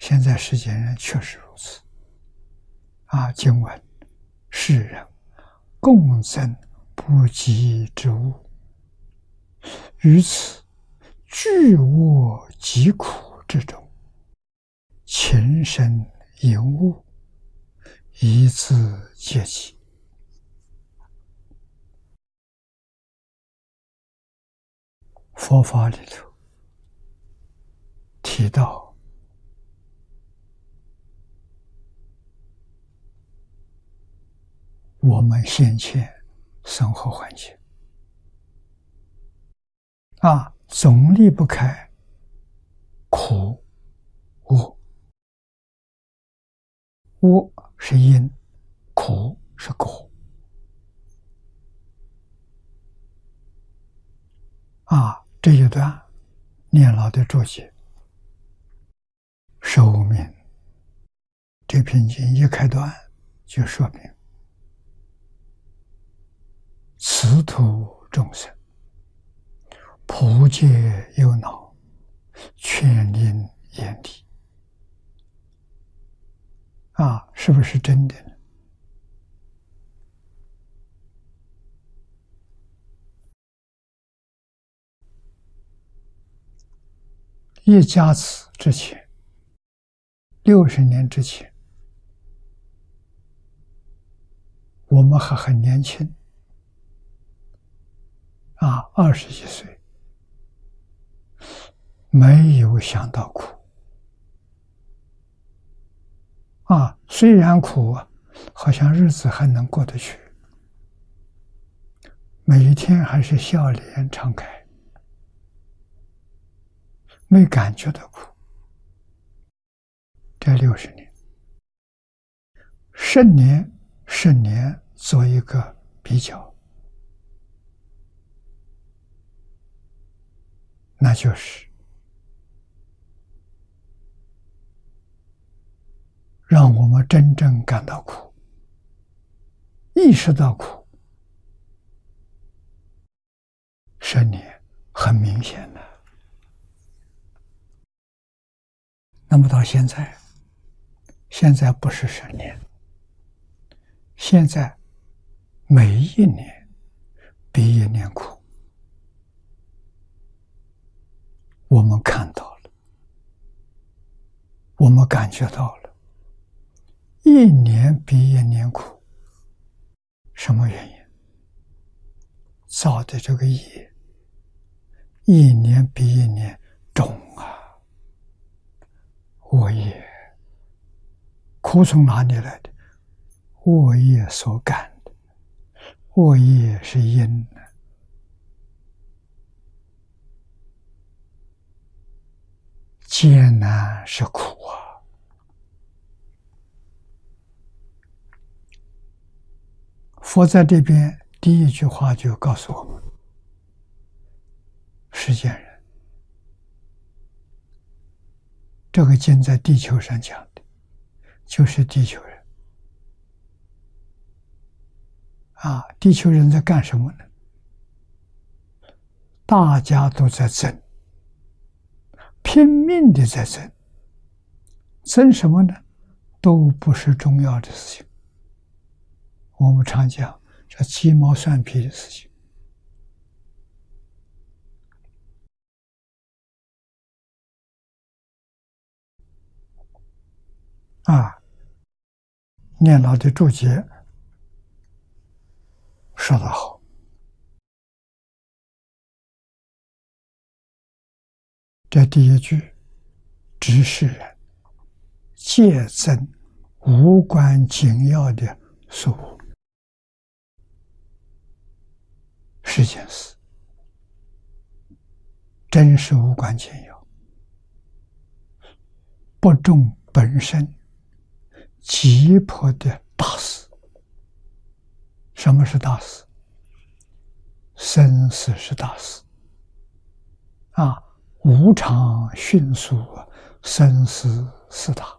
现在世间人确实如此。经文世人共增不及之物，于此巨卧疾苦之中，情深隐悟，一字皆起。佛法里头提到我们先前生活环境总离不开苦恶。恶是因，苦是果。这一段念老的注解寿命这篇经一开端就说明此土众生普皆忧恼，劝令严厉。是不是真的呢？一甲子之前，60年之前，我们还很年轻，20几岁，没有想到苦虽然苦好像日子还能过得去，每一天还是笑脸常开，没感觉到苦。这60年10年做一个比较，那就是让我们真正感到苦，意识到苦，10年很明显的。那么到现在不是10年，现在每一年比一年苦，我们看到了，我们感觉到了，一年比一年苦。什么原因？造的这个业一年比一年重恶业。苦从哪里来的？恶业所感的。恶业是因，艰难是苦佛在这边第一句话就告诉我们，世间人，这个经在地球上讲的就是地球人地球人在干什么呢？大家都在争，拼命的在争，争什么呢？都不是重要的事情。我们常讲这鸡毛蒜皮的事情念老的注解说得好，这第一句，知世人戒憎无关紧要的事物，是件事，真是无关紧要，不重本身急迫的大事。什么是大事？生死是大事无常迅速，生死是大。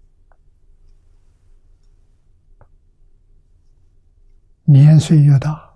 年岁越大，